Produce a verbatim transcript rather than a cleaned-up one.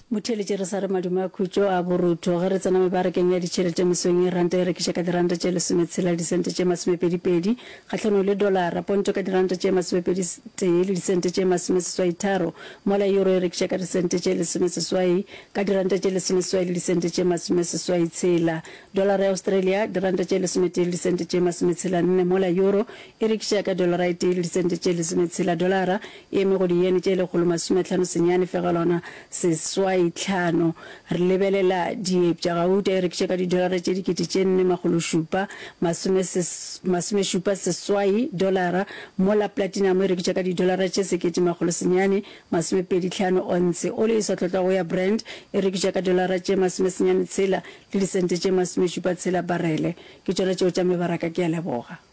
Motheletše re sa re madume a khutšo a borutho ge re tsena mebarekeng ya ditšhelete mesong e ranta e rekiša ka diranta tše lesometshela disente tše masomepedipedi kgahlano le dolara ponto ka diranta tše masomepedi tee le disente tše masomeseswai tharo mola euro e rekiša ka disente tše lesomeseswai ka diranta tše lesomeseswai le disente tše masomeseswai tshela dolara ya Australia diranta tše lesometee le disente tše masometshela nne mola euro e rekiša ka dolara e tee le disente tše lesometshela dolara e eme go diene tše lekgolo masomehlano senyane fegelona seswai itlhano re lebelela diepša gauta e rekiša ka didolara tše dikete tše nne magolo šupa masome šupa seswai dolara mola platinum e rekiša ka didolara tše sekete magolo senyane masome pedi tlhano onse ole e sotlotla go ya brand e rekiša ka dolara tše masome senyane tshela le disente tše masome šupa tshela barele ke tšona tšeo tša mebaraka ke a leboga.